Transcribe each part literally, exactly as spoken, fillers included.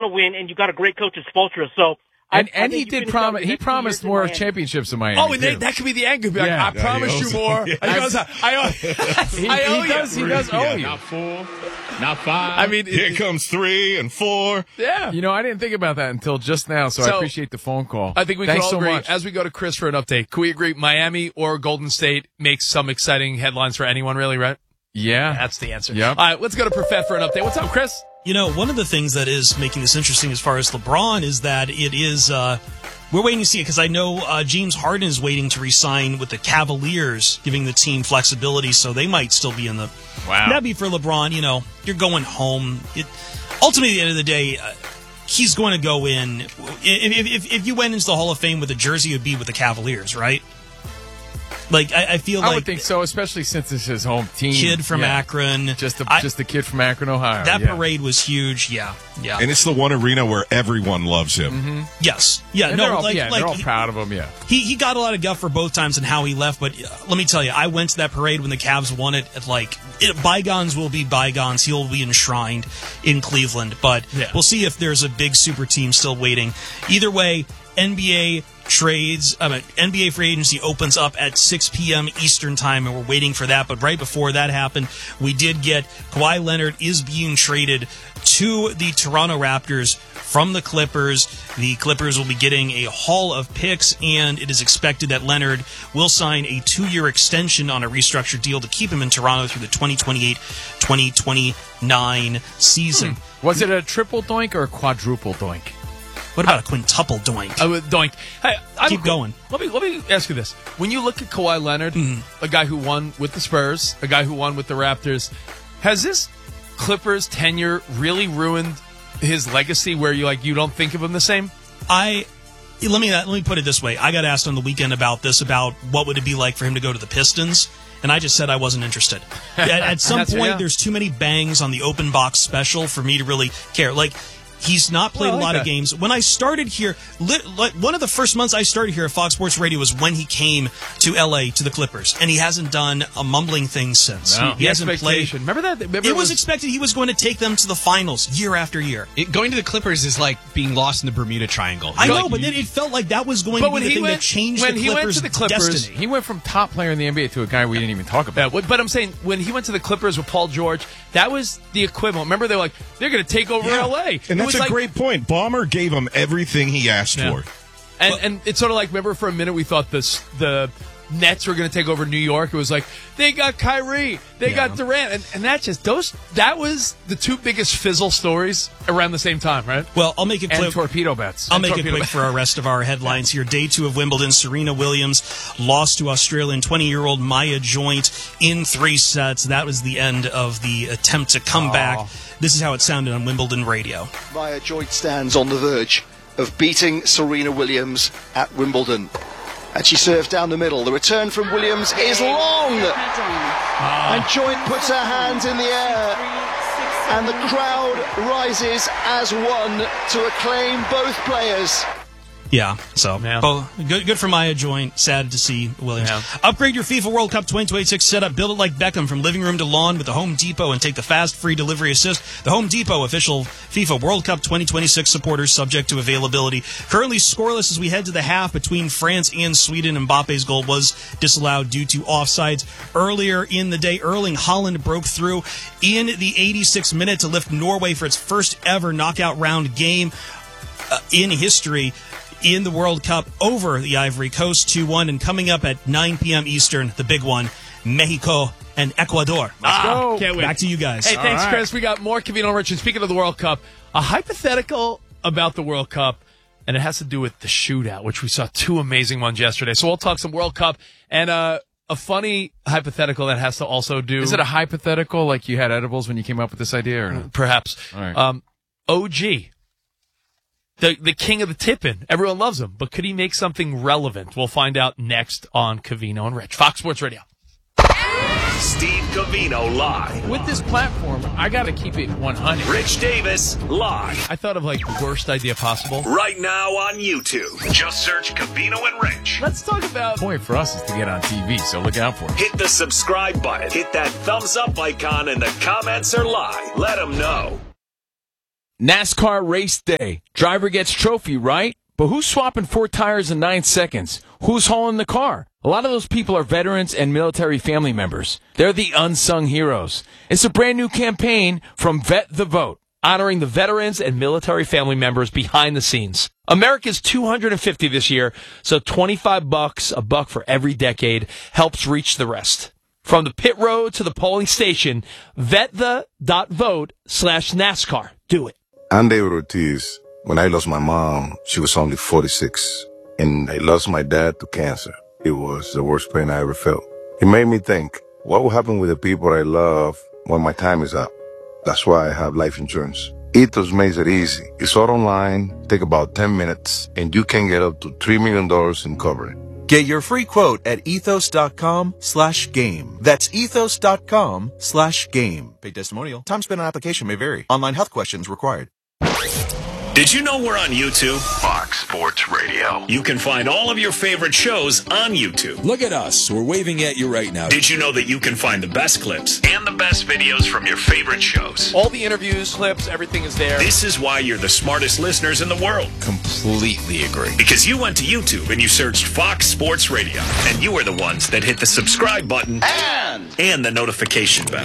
to win, and you got a great coach in Spoelstra. So. And, I, and I he did promise. He promised more championships in Miami. Oh, and they, that could be the angle. Like, Yeah. I promise Yeah, you more. yeah. I, goes, I, I, he, I owe he you. does. He does owe you. Not four, not five. I mean, Here it, comes three and four. yeah. You know, I didn't think about that until just now, so, So, I appreciate the phone call. I think we Thanks can all so agree, much. as we go to Chris for an update, can we agree Miami or Golden State makes some exciting headlines for anyone, really, right? yeah. That's the answer. Yep. All right, let's go to Profet for an update. What's up, Chris? You know, one of the things that is making this interesting as far as LeBron is that it is, uh, we're waiting to see it because I know uh, James Harden is waiting to re-sign with the Cavaliers, giving the team flexibility, so they might still be in the. Wow. That'd be for LeBron. You know, you're going home. It, ultimately, at the end of the day, uh, he's going to go in. If, if, if you went into the Hall of Fame with a jersey, it would be with the Cavaliers, right? Like, I, I feel I like would think so, especially since it's his home team. kid from Yeah. Akron. Just a, I- just a kid from Akron, Ohio. that yeah. parade was huge. Yeah, yeah. And it's the one arena where everyone loves him. Yes, yeah. And no, they're all, like, yeah, like they're all he- proud of him, yeah. He he got a lot of guff for both times and how he left, but uh, let me tell you, I went to that parade when the Cavs won it. At like it, bygones will be bygones. He'll be enshrined in Cleveland, but Yeah. we'll see if there's a big super team still waiting. Either way, N B A trades, I mean, N B A free agency opens up at six p.m. Eastern time, and we're waiting for that. But right before that happened, we did get Kawhi Leonard is being traded to the Toronto Raptors from the Clippers. The Clippers will be getting a haul of picks, and it is expected that Leonard will sign a two-year extension on a restructured deal to keep him in Toronto through the twenty twenty-eight twenty twenty-nine season. Was it a triple doink or a quadruple doink? What about a quintuple doink? I would doink. Hey, I Keep would- going. Let me let me ask you this: when you look at Kawhi Leonard, a guy who won with the Spurs, a guy who won with the Raptors, has this Clippers tenure really ruined his legacy? Where you like you don't think of him the same? I let me let me put it this way. I got asked on the weekend about this, about what would it be like for him to go to the Pistons, and I just said I wasn't interested. At, at some That's- point, yeah. there's too many bangs on the open box special for me to really care. Like. He's not played Well, I a like lot that. of games. When I started here, li- like one of the first months I started here at Fox Sports Radio was when he came to L A to the Clippers, and he hasn't done a mumbling thing since. No. He, he hasn't played. Expectation. Remember that? Remember It was expected he was going to take them to the finals year after year. It, going to the Clippers is like being lost in the Bermuda Triangle. I You're know, like, but then it felt like that was going But to be when the he thing went- that changed when the he went Clippers' to the Clippers, destiny. He went from top player in the N B A to a guy we didn't even talk about. Yeah, but but I'm saying when he went to the Clippers with Paul George, that was the equivalent. Remember, they're like they're going to take over Yeah. L A, And It that's was a like- great point. Ballmer gave him everything he asked Yeah. for. And, and it's sort of like, remember for a minute we thought this, the Nets were going to take over New York. It was like, they got Kyrie, they Yeah. got Durant. And, and that just, those, that was the two biggest fizzle stories around the same time, right? Well, I'll make it And quick. torpedo bets. I'll make it torpedo quick bet. for our rest of our headlines here. Day two of Wimbledon. Serena Williams lost to Australian twenty-year-old Maya Joint in three sets. That was the end of the attempt to come back. This is how it sounded on Wimbledon radio. Maya Joint stands on the verge of beating Serena Williams at Wimbledon. And she serves down the middle. The return from Williams is long. And Joint puts her hands in the air. And the crowd rises as one to acclaim both players. Yeah, so Yeah. oh, good, good for Maya Joint. Sad to see Williams. Yeah. Upgrade your FIFA World Cup twenty twenty-six setup. Build it like Beckham from living room to lawn with the Home Depot and take the fast, free delivery assist. The Home Depot, official FIFA World Cup twenty twenty-six supporters, subject to availability. Currently scoreless as we head to the half between France and Sweden. Mbappe's goal was disallowed due to offsides. Earlier in the day, Erling Haaland broke through in the eighty-sixth minute to lift Norway for its first ever knockout round game uh, in history in the World Cup over the Ivory Coast two one. And coming up at nine p.m. Eastern, the big one, Mexico and Ecuador. Let's go. Can't wait. Back to you guys. Hey, thanks, right. Chris. We got more Covino and Rich. And speaking of the World Cup, a hypothetical about the World Cup, and it has to do with the shootout, which we saw two amazing ones yesterday. So we'll talk some World Cup and uh, a funny hypothetical that has to also do. Is it a hypothetical, like you had edibles when you came up with this idea, or not? Perhaps. All right. Um, O G. The, the king of the tip-in. Everyone loves him. But could he make something relevant? We'll find out next on Covino and Rich. Fox Sports Radio. Steve Covino live. With this platform, I got to keep it one hundred. Rich Davis live. I thought of like the worst idea possible. Right now on YouTube. Just search Covino and Rich. Let's talk about... The point for us is to get on T V, so look out for it. Hit the subscribe button. Hit that thumbs up icon, and the comments are live. Let them know. NASCAR race day. Driver gets trophy, right? But who's swapping four tires in nine seconds? Who's hauling the car? A lot of those people are veterans and military family members. They're the unsung heroes. It's a brand new campaign from Vet the Vote, honoring the veterans and military family members behind the scenes. America's two hundred fifty this year, so twenty-five bucks, a buck for every decade, helps reach the rest. From the pit road to the polling station, vetthe.vote slash NASCAR. Do it. I'm David Ortiz. When I lost my mom, she was only forty-six. And I lost my dad to cancer. It was the worst pain I ever felt. It made me think, what will happen with the people I love when my time is up? That's why I have life insurance. Ethos makes it easy. It's all online, take about ten minutes, and you can get up to three million dollars in coverage. Get your free quote at ethos.com slash game. That's ethos.com slash game. Paid testimonial. Time spent on application may vary. Online health questions required. Did you know we're on YouTube? Fox Sports Radio. You can find all of your favorite shows on YouTube. Look at us. We're waving at you right now. Did you know that you can find the best clips and the best videos from your favorite shows? All the interviews, clips, everything is there. This is why you're the smartest listeners in the world. Completely agree. Because you went to YouTube and you searched Fox Sports Radio. And you are the ones that hit the subscribe button and, and the notification bell.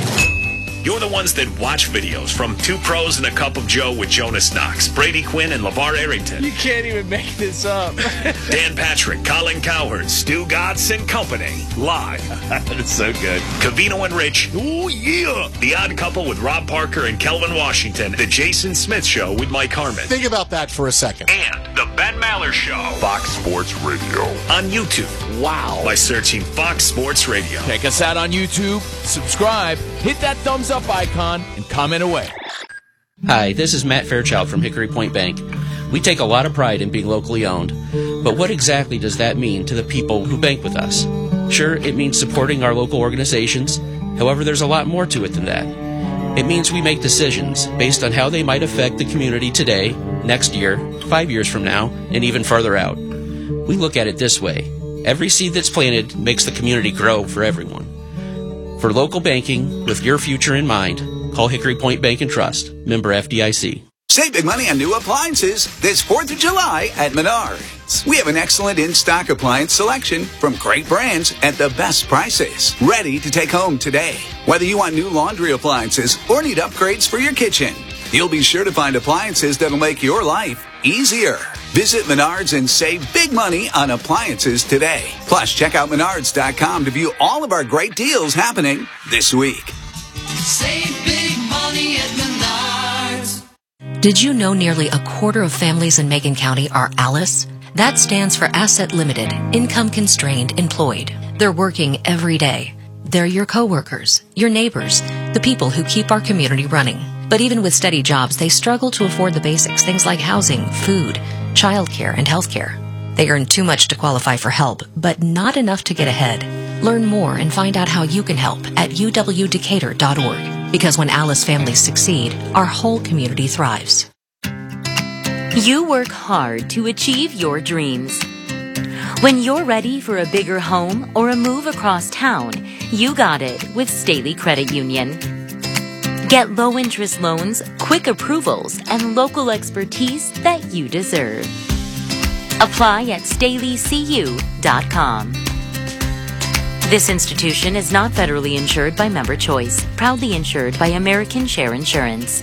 You're the ones that watch videos from Two Pros and a Cup of Joe with Jonas Knox, Brady Quinn, and LeVar Arrington. You can't even make this up. Dan Patrick, Colin Cowherd, Stu Gatz and Company. Live. That's so good. Covino and Rich. Oh, yeah. The Odd Couple with Rob Parker and Kelvin Washington. The Jason Smith Show with Mike Harmon. Think about that for a second. And The Ben Maller Show. Fox Sports Radio. On YouTube. Wow. By searching Fox Sports Radio. Check us out on YouTube. Subscribe. Hit that thumbs up icon and comment away. Hi, this is Matt Fairchild from Hickory Point Bank. We take a lot of pride in being locally owned, but what exactly does that mean to the people who bank with us? Sure, it means supporting our local organizations. However, there's a lot more to it than that. It means we make decisions based on how they might affect the community today, next year, five years from now, and even farther out. We look at it this way. Every seed that's planted makes the community grow for everyone. For local banking, with your future in mind, call Hickory Point Bank and Trust, member F D I C. Save big money on new appliances this fourth of July at Menards. We have an excellent in-stock appliance selection from great brands at the best prices. Ready to take home today. Whether you want new laundry appliances or need upgrades for your kitchen, you'll be sure to find appliances that'll make your life easier. Visit Menards and save big money on appliances today. Plus, check out menards dot com to view all of our great deals happening this week. Save big money at Menards. Did you know nearly a quarter of families in Macon County are ALICE? That stands for Asset Limited, Income Constrained Employed. They're working every day. They're your coworkers, your neighbors, the people who keep our community running. But even with steady jobs, they struggle to afford the basics, things like housing, food, childcare, and healthcare. They earn too much to qualify for help, but not enough to get ahead. Learn more and find out how you can help at u w decatur dot org. Because when ALICE families succeed, our whole community thrives. You work hard to achieve your dreams. When you're ready for a bigger home or a move across town, you got it with Staley Credit Union. Get low-interest loans, quick approvals, and local expertise that you deserve. Apply at staley c u dot com. This institution is not federally insured by Member Choice, proudly insured by American Share Insurance.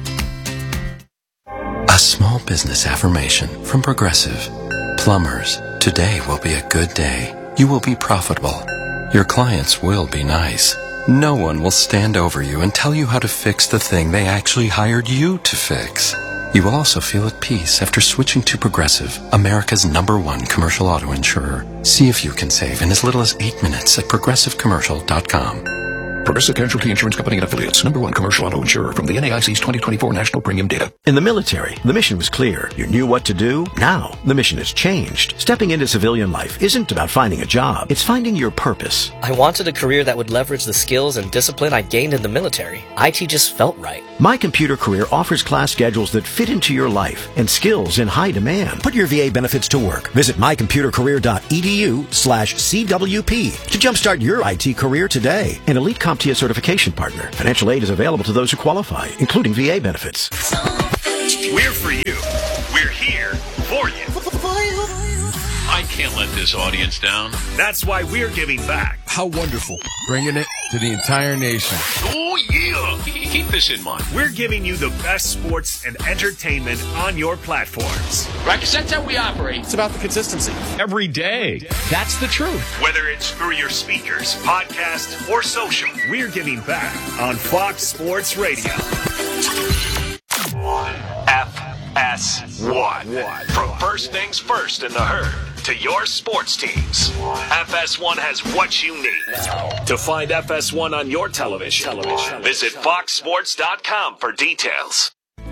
A small business affirmation from Progressive. Plumbers, today will be a good day. You will be profitable. Your clients will be nice. No one will stand over you and tell you how to fix the thing they actually hired you to fix. You will also feel at peace after switching to Progressive, America's number one commercial auto insurer. See if you can save in as little as eight minutes at progressive commercial dot com. Progressive Casualty Insurance Company and Affiliates. Number one commercial auto insurer from the N A I C's twenty twenty-four National Premium Data. In the military, the mission was clear. You knew what to do. Now, the mission has changed. Stepping into civilian life isn't about finding a job. It's finding your purpose. I wanted a career that would leverage the skills and discipline I gained in the military. I T just felt right. My Computer Career offers class schedules that fit into your life and skills in high demand. Put your V A benefits to work. Visit my computer career dot e d u slash c w p to jumpstart your I T career today. An elite CompTIA certification partner. Financial aid is available to those who qualify, including V A benefits. We're for you. We're here for you. I can't let this audience down. That's why we're giving back. How wonderful. Bringing it to the entire nation. Oh, yeah. Keep this in mind. We're giving you the best sports and entertainment on your platforms. Right, because that's how we operate. It's about the consistency. Every day. That's the truth. Whether it's through your speakers, podcast, or social, we're giving back on Fox Sports Radio. F S one. From first things first in the herd to your sports teams, F S one has what you need. To find F S one on your television, television. visit fox sports dot com for details.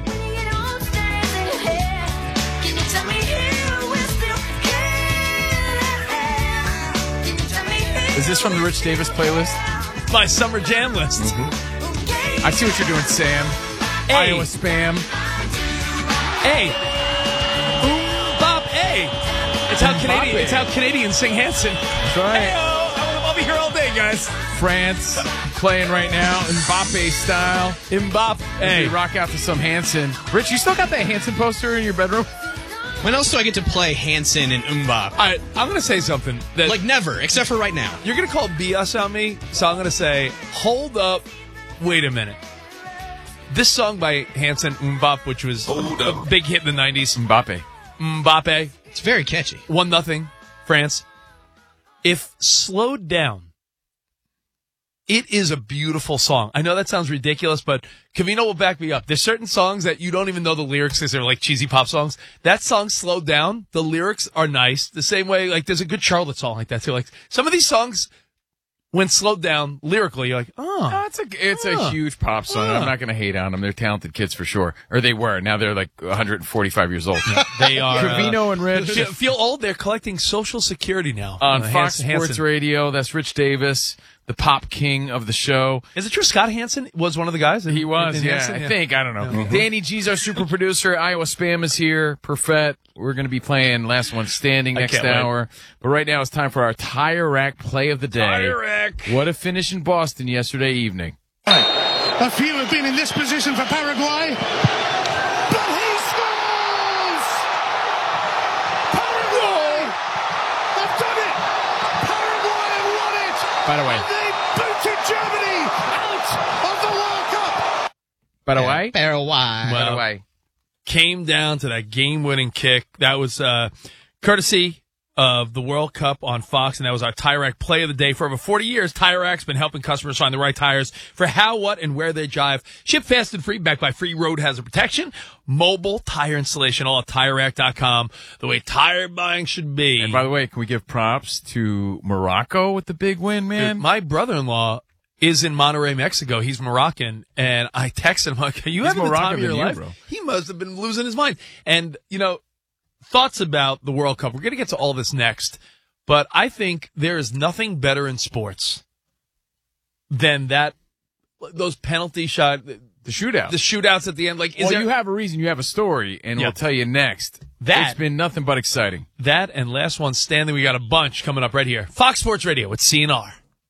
Is this from the Rich Davis playlist? My summer jam list. Mm-hmm. I see what you're doing, Sam. Hey. Iowa spam. Hey. Boom, bop, hey. It's how Canadian. It's how Canadians sing Hanson. That's right. Hey-o, I'll, I'll be here all day, guys. France playing right now, Mbappe style. Mbappe. Hey, Hey. rock out to some Hanson. Rich, you still got that Hanson poster in your bedroom? When else do I get to play Hanson and Mbop? All right, I'm going to say something. That Like never, except for right now. You're going to call B S on me, so I'm going to say, hold up, wait a minute. This song by Hanson, Mbop, which was a, a big hit in the nineties. Mbappe. Mbappe. It's very catchy. One nothing, France. If slowed down, it is a beautiful song. I know that sounds ridiculous, but Cavino will back me up. There's certain songs that you don't even know the lyrics because they're like cheesy pop songs. That song slowed down. The lyrics are nice. The same way, like, there's a good Charlotte song like that too. Like, some of these songs, when slowed down lyrically, you're like, oh. No, it's a it's oh, a huge pop song. oh. I'm not going to hate on them. They're talented kids for sure, or they were. Now they're like one hundred forty-five years old. They are. Cavino uh, and Rich feel, feel old. They're collecting Social Security now. on Uh, Fox Hanson- Sports Radio. That's Rich Davis, the pop king of the show. Is it true Scott Hansen was one of the guys? In, He was, in yeah. Hanson? I think. I don't know. Yeah. Danny G's our super producer. Iowa Spam is here. Perfect. We're going to be playing Last One Standing I next can't wait. hour. But right now it's time for our Tire Rack play of the day. Tire Rack. What a finish in Boston yesterday evening. A few have been in this position for Paraguay. But he scores! Paraguay have done it! Paraguay have won it! By the way. And they booted Germany out of the World Cup! By the way. Paraguay. By the way. Came down to that game-winning kick. That was uh, courtesy of the World Cup on Fox, and that was our Tire Rack play of the day. For over forty years, Tire Rack's been helping customers find the right tires for how, what, and where they drive. Ship fast and free, backed by free road hazard protection, mobile tire installation, all at tire rack dot com. The way tire buying should be. And by the way, can we give props to Morocco with the big win, man? Dude, my brother-in-law is in Monterrey, Mexico. He's Moroccan, and I texted him, like, you He's having the Moroccan time of your than you, life? bro. He must have been losing his mind. And, you know, thoughts about the World Cup. We're going to get to all this next, but I think there is nothing better in sports than that, those penalty shot, The shootout. the shootouts at the end. Like, is well, there you have a reason. You have a story, and Yeah. we'll tell you next. That- It's been nothing but exciting. that and last one standing? We got a bunch coming up right here. Fox Sports Radio with C N R.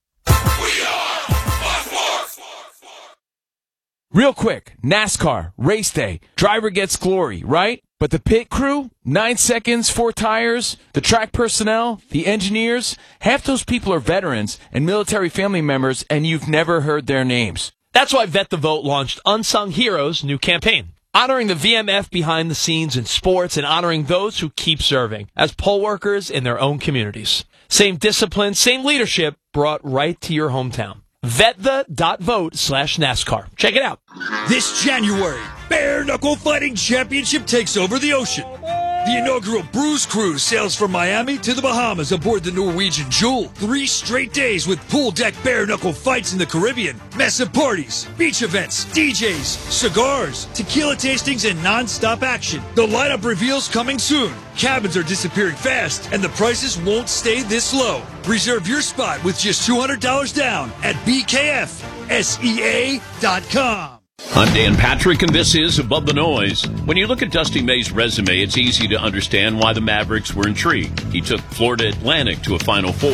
Real quick, NASCAR, race day, driver gets glory, right? But the pit crew, nine seconds, four tires, the track personnel, the engineers, half those people are veterans and military family members, and you've never heard their names. That's why Vet the Vote launched Unsung Heroes' new campaign, honoring the V M F behind the scenes in sports and honoring those who keep serving as poll workers in their own communities. Same discipline, same leadership brought right to your hometown. Vetthe.vote slash NASCAR. Check it out. This January, Bare Knuckle Fighting Championship takes over the ocean. The inaugural Bruise Cruise sails from Miami to the Bahamas aboard the Norwegian Jewel. Three straight days with pool deck bare knuckle fights in the Caribbean, massive parties, beach events, D Js, cigars, tequila tastings, and non-stop action. The lineup reveals coming soon. Cabins are disappearing fast, and the prices won't stay this low. Reserve your spot with just two hundred dollars down at B K F S E A dot com. I'm Dan Patrick, and this is Above the Noise. When you look at Dusty May's resume, it's easy to understand why the Mavericks were intrigued. He took Florida Atlantic to a Final Four,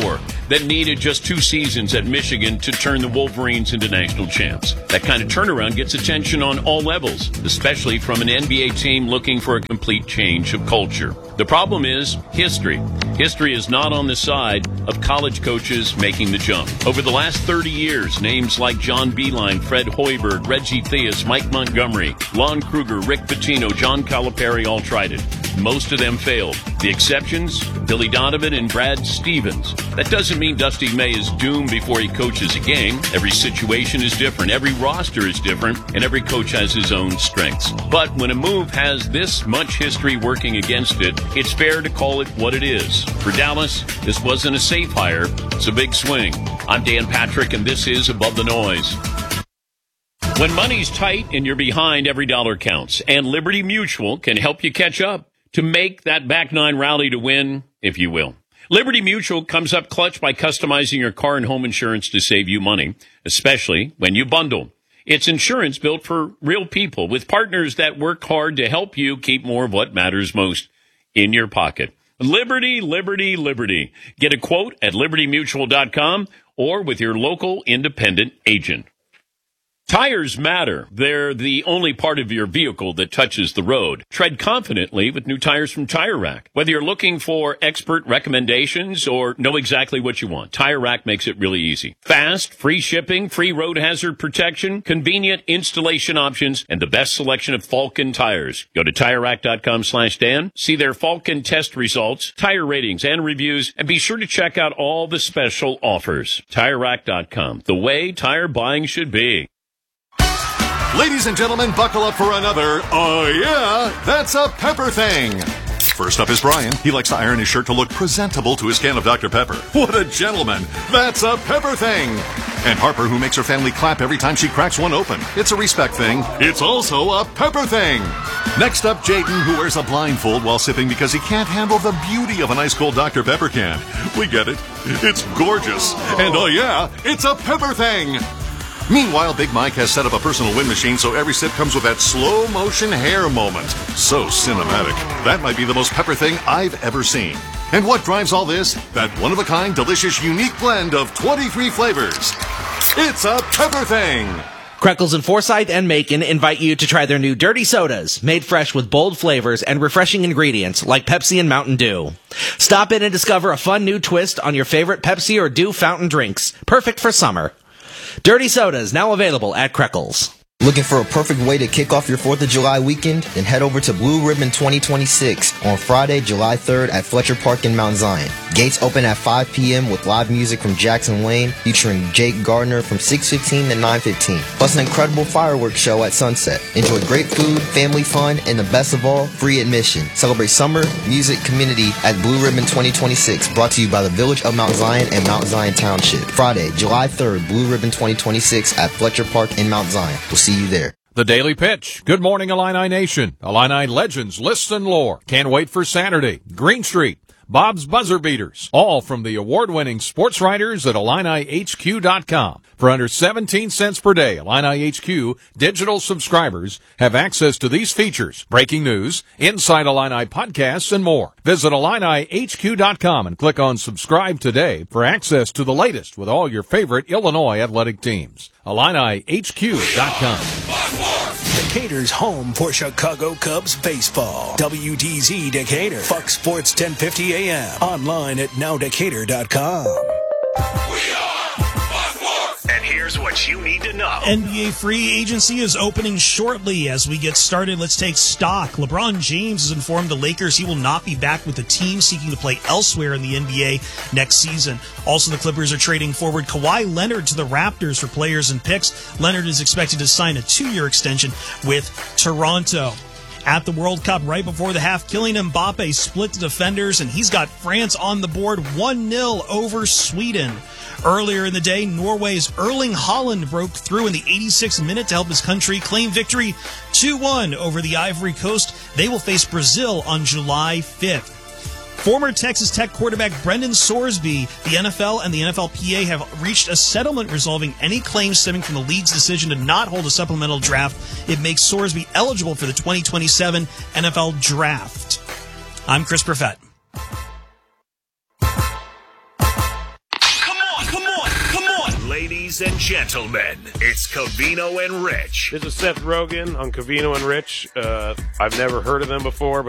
that needed just two seasons at Michigan to turn the Wolverines into national champs. That kind of turnaround gets attention on all levels, especially from an N B A team looking for a complete change of culture. The problem is history. History is not on the side of college coaches making the jump. Over the last thirty years, names like John Beilein, Fred Hoiberg, Reggie Theus, Mike Montgomery, Lon Kruger, Rick Pitino, John Calipari all tried it. Most of them failed. The exceptions, Billy Donovan and Brad Stevens. That doesn't mean Dusty May is doomed before he coaches a game. Every situation is different, every roster is different, and every coach has his own strengths. But when a move has this much history working against it, it's fair to call it what it is. For Dallas, this wasn't a safe hire. It's a big swing. I'm Dan Patrick, and this is Above the Noise. When money's tight and you're behind, every dollar counts. And Liberty Mutual can help you catch up to make that back nine rally to win, if you will. Liberty Mutual comes up clutch by customizing your car and home insurance to save you money, especially when you bundle. It's insurance built for real people with partners that work hard to help you keep more of what matters most in your pocket. Liberty, Liberty, Liberty. Get a quote at liberty mutual dot com or with your local independent agent. Tires matter. They're the only part of your vehicle that touches the road. Tread confidently with new tires from Tire Rack. Whether you're looking for expert recommendations or know exactly what you want, Tire Rack makes it really easy. Fast, free shipping, free road hazard protection, convenient installation options, and the best selection of Falken tires. Go to tire rack dot com slash Dan, see their Falken test results, tire ratings, and reviews, and be sure to check out all the special offers. tire rack dot com, the way tire buying should be. Ladies and gentlemen, buckle up for another, oh yeah, that's a Pepper thing. First up is Brian. He likes to iron his shirt to look presentable to his can of Doctor Pepper. What a gentleman. That's a Pepper thing. And Harper, who makes her family clap every time she cracks one open. It's a respect thing. It's also a Pepper thing. Next up, Jayden, who wears a blindfold while sipping because he can't handle the beauty of an ice cold Doctor Pepper can. We get it. It's gorgeous. And oh yeah, it's a Pepper thing. Meanwhile, Big Mike has set up a personal wind machine so every sip comes with that slow motion hair moment. So cinematic. That might be the most Pepper thing I've ever seen. And what drives all this? That one-of-a-kind, delicious, unique blend of twenty-three flavors. It's a Pepper thing. Kreckles and Forsyth and Macon invite you to try their new dirty sodas, made fresh with bold flavors and refreshing ingredients like Pepsi and Mountain Dew. Stop in and discover a fun new twist on your favorite Pepsi or Dew fountain drinks, perfect for summer. Dirty sodas now available at Kreckles. Looking for a perfect way to kick off your fourth of July weekend? Then head over to Blue Ribbon twenty twenty-six on Friday, July third at Fletcher Park in Mount Zion. Gates open at five p.m. with live music from Jackson Wayne featuring Jake Gardner from six fifteen to nine fifteen. Plus an incredible fireworks show at sunset. Enjoy great food, family fun, and the best of all, free admission. Celebrate summer, music, community at Blue Ribbon twenty twenty-six, brought to you by the Village of Mount Zion and Mount Zion Township. Friday, July third, Blue Ribbon twenty twenty-six at Fletcher Park in Mount Zion. We'll see you there. The Daily Pitch. Good morning, Illini Nation. Illini legends, lists, and lore. Can't wait for Saturday. Green Street. Bob's Buzzer Beaters. All from the award-winning sports writers at Illini H Q dot com. For under seventeen cents per day, Illini H Q digital subscribers have access to these features, breaking news, Inside Illini podcasts, and more. Visit Illini H Q dot com and click on subscribe today for access to the latest with all your favorite Illinois athletic teams. Illini H Q dot com. Decatur's home for Chicago Cubs baseball. W D Z Decatur. Fox Sports ten fifty A M. Online at now decatur dot com. And here's what you need to know. N B A free agency is opening shortly. As we get started, let's take stock. LeBron James has informed the Lakers he will not be back with the team, seeking to play elsewhere in the N B A next season. Also, the Clippers are trading forward Kawhi Leonard to the Raptors for players and picks. Leonard is expected to sign a two-year extension with Toronto. At the World Cup, right before the half, Kylian Mbappe split the defenders, and he's got France on the board one nil over Sweden. Earlier in the day, Norway's Erling Haaland broke through in the eighty-sixth minute to help his country claim victory two one over the Ivory Coast. They will face Brazil on July fifth. Former Texas Tech quarterback Brendan Sorsby, the N F L and the N F L P A have reached a settlement resolving any claims stemming from the league's decision to not hold a supplemental draft. It makes Sorsby eligible for the twenty twenty-seven N F L Draft. I'm Chris Perfett. Ladies and gentlemen, it's Covino and Rich. This is Seth Rogen on Covino and Rich. Uh, I've never heard of them before, but